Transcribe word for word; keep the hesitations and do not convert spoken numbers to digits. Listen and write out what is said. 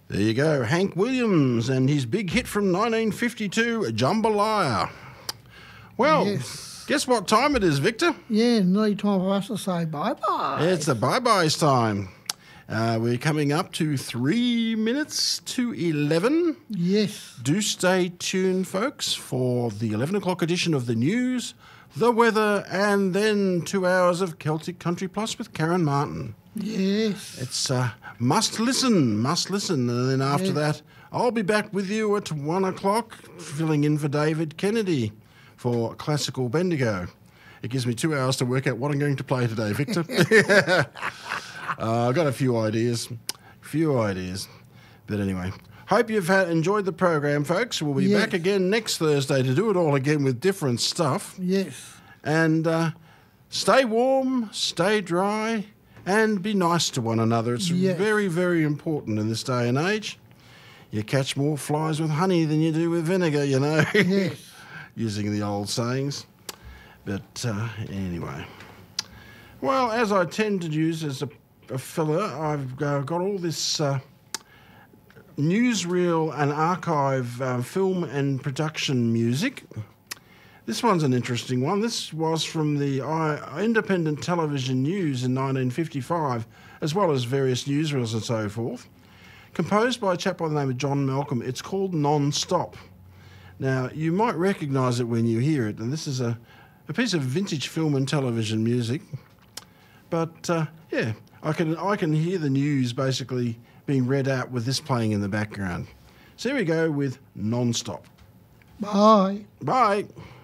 There you go, Hank Williams and his big hit from nineteen fifty-two, Jambalaya. Well, Yes. guess what time it is, Victor? Yeah, nearly time for us to say bye-bye. It's the bye-byes time. Uh, we're coming up to three minutes to eleven. Yes. Do stay tuned, folks, for the eleven o'clock edition of the news, the weather, and then two hours of Celtic Country Plus with Karen Martin. Yes. It's uh, must listen, must listen. And then after Yes. that, I'll be back with you at one o'clock, filling in for David Kennedy for Classical Bendigo. It gives me two hours to work out what I'm going to play today, Victor. uh, I've got a few ideas, few ideas. But anyway, hope you've had, enjoyed the program, folks. We'll be Yes. back again next Thursday to do it all again with different stuff. Yes. And uh, stay warm, stay dry, and be nice to one another. It's Yes. very, very important in this day and age. You catch more flies with honey than you do with vinegar, you know, Yes. using the old sayings. But uh, anyway, well, as I tend to use as a, a filler, I've uh, got all this uh, newsreel and archive uh, film and production music. This one's an interesting one. This was from the uh, Independent Television News in nineteen fifty-five, as well as various newsreels and so forth. Composed by a chap by the name of John Malcolm. It's called Non-Stop. Now, you might recognise it when you hear it, and this is a, a piece of vintage film and television music. But, uh, yeah, I can, I can hear the news basically being read out with this playing in the background. So here we go with Non-Stop. Bye. Bye.